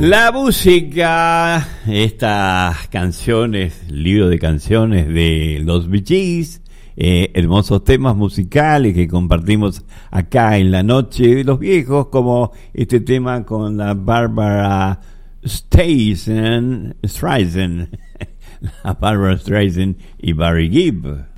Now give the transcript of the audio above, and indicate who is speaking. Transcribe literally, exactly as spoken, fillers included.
Speaker 1: La música, estas canciones, libro de canciones de los Bee Gees, eh, hermosos temas musicales que compartimos acá en la noche de los viejos, como este tema con la Barbara Streisand, Streisand, la Barbara Streisand y Barry Gibb.